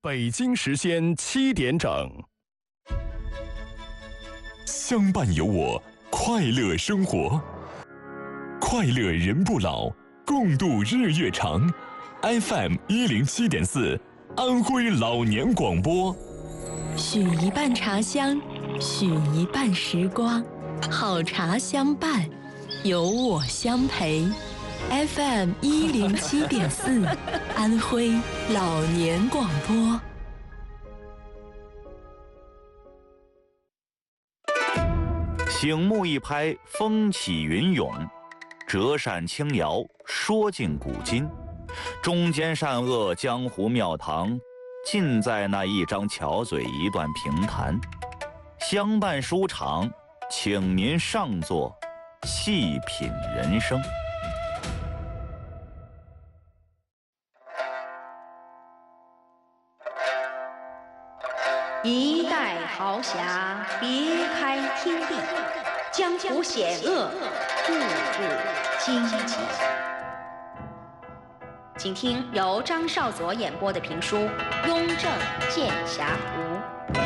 北京时间7点整。 相伴有我，快乐生活，快乐人不老，共度日月长。FM 107.4，安徽老年广播。 许一半茶香，许一半时光，好茶相伴，有我相陪。FM 107.4，安徽老年广播。 醒目一拍，风起云涌；折扇轻摇，说尽古今。忠奸善恶，江湖庙堂，尽在那一张巧嘴，一段评弹。相伴书场，请您上座，细品人生。 一代豪侠，别开天地，江湖险恶，步步荆棘。请听由张少佐演播的评书《雍正剑侠图》。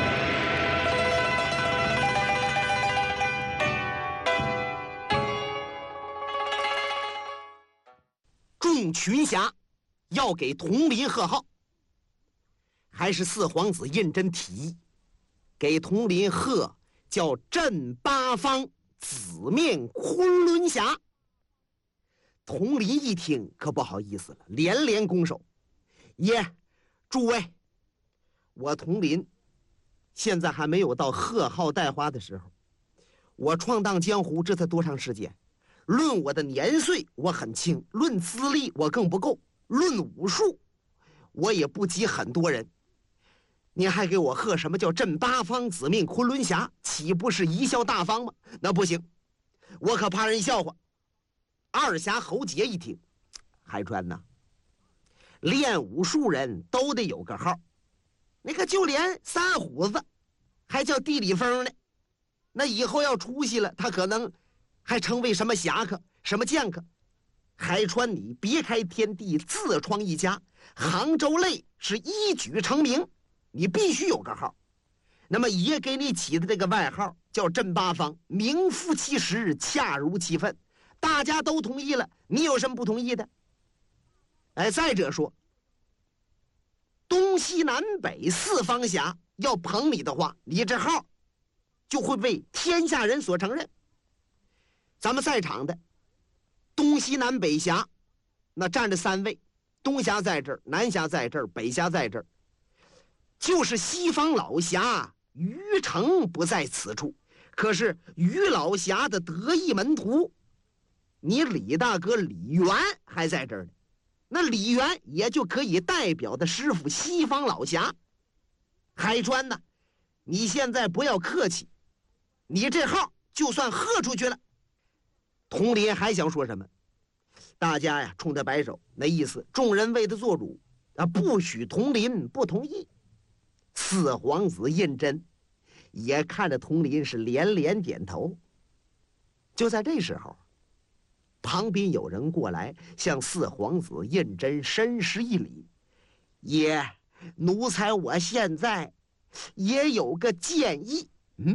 众群侠要给佟麟贺号，还是四皇子胤禛提议给佟麟贺叫镇八方紫面昆仑侠。佟麟一听可不好意思了，连连拱手：“爷，诸位，我佟麟现在还没有到贺号带花的时候。我闯荡江湖这才多长时间？论我的年岁我很轻，论资历我更不够，论武术我也不及很多人。您还给我贺什么叫镇八方紫面昆仑侠，岂不是贻笑大方吗？那不行，我可怕人笑话。”二侠侯杰一听：“海川呐，练武术人都得有个号，那个就连三虎子还叫地里风呢，那以后要出息了，他可能还成为什么侠客什么剑客。海川，你别开天地，自创一家，杭州类是一举成名，你必须有个号。那么爷给你起的这个外号叫镇八方，名副其实，恰如其分，大家都同意了，你有什么不同意的？再者说，东西南北四方侠要捧你的话，你这号就会被天下人所承认。咱们在场的东西南北侠，那站着3位，东侠在这儿，南侠在这儿，北侠在这儿，就是西方老侠于成不在此处，可是于老侠的得意门徒，你李大哥李元还在这儿呢。那李元也就可以代表的师傅西方老侠。海川呢，你现在不要客气，你这号就算喝出去了。佟麟还想说什么，大家呀冲他摆手，那意思众人为他做主不许佟麟不同意。四皇子胤禛也看着佟麟是连连点头。就在这时候，旁边有人过来向四皇子胤禛深施一礼：“爷，奴才我现在也有个建议。”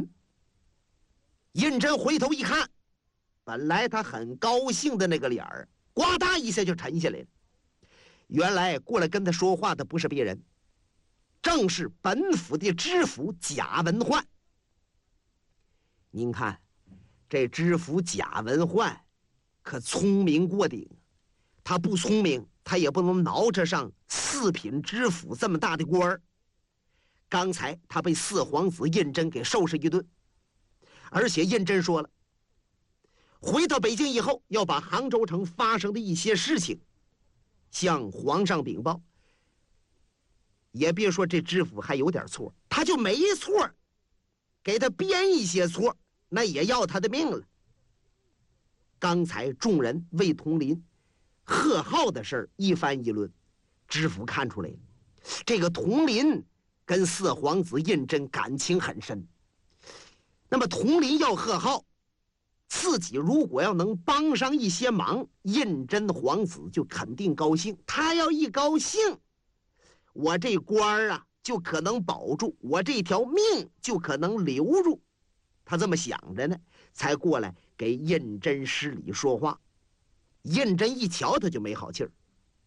胤禛回头一看，本来他很高兴的那个脸儿，呱嗒一下就沉下来了。原来过来跟他说话的不是别人，正是本府的知府贾文焕。您看，这知府贾文焕可聪明过顶，他不聪明，他也不能挠着上4品知府这么大的官儿。刚才他被四皇子胤禛给收拾一顿，而且胤禛说了，回到北京以后要把杭州城发生的一些事情向皇上禀报。也别说这知府还有点错，他就没错，给他编一些错，那也要他的命了。刚才众人为佟麟贺号的事儿一番议论，知府看出来了，这个佟麟跟四皇子胤禛感情很深。那么佟麟要贺号，自己如果要能帮上一些忙，胤禛皇子就肯定高兴。他要一高兴，我这官儿就可能保住，我这条命就可能留住。他这么想着呢，才过来给胤禛施礼说话。胤禛一瞧，他就没好气儿。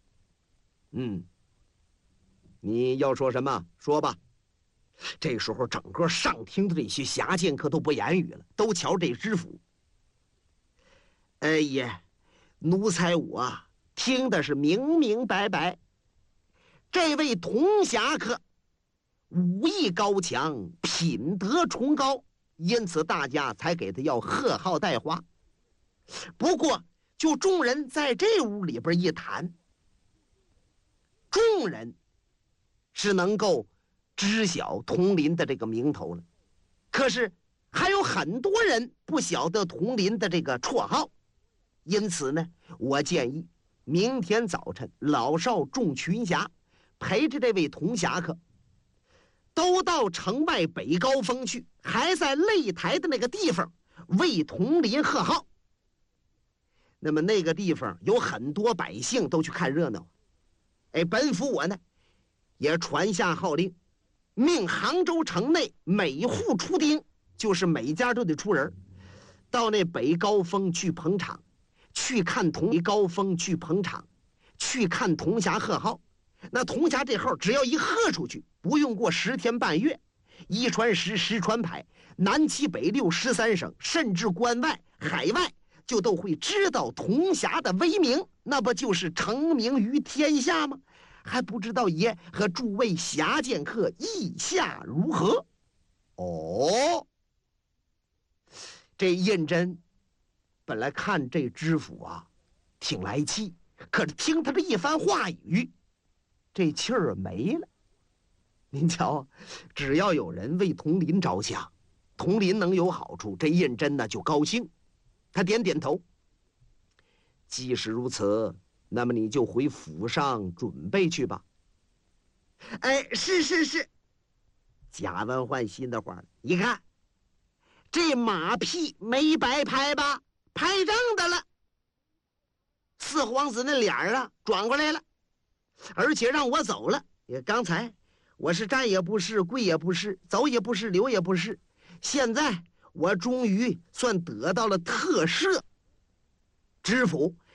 你要说什么？说吧。这时候，整个上厅的这些侠剑客都不言语了，都瞧这知府。哎呀，奴才我听的是明明白白。这位童侠客武艺高强，品德崇高，因此大家才给他要贺号带花。不过，就众人在这屋里边一谈，众人是能够知晓佟林的这个名头了，可是还有很多人不晓得佟林的这个绰号。因此呢，我建议明天早晨老少众群侠陪着这位童侠客都到城外北高峰去，还在擂台的那个地方为佟林贺号。那么那个地方有很多百姓都去看热闹。本府我呢也传下号令，命杭州城内每户出丁，就是每家都得出人，到那北高峰去捧场，去看佟高峰去捧场，去看童侠贺号。那童侠这号只要一喝出去，不用过10天半月，一传十，十传百，南七北六13省，甚至关外海外，就都会知道童侠的威名，那不就是成名于天下吗？还不知道爷和诸位侠剑客意下如何？这胤禛本来看这知府啊挺来气，可是听他这一番话语，这气儿没了。您瞧，只要有人为佟林着想，佟林能有好处，这胤禛呢就高兴。他点点头，既是如此，那么你就回府上准备去吧。是。贾文焕心的话，一看这马屁没白拍吧，拍正的了。四皇子那脸啊转过来了，而且让我走了。刚才我是站也不是，跪也不是，走也不是，留也不是，现在我终于算得到了特赦。知府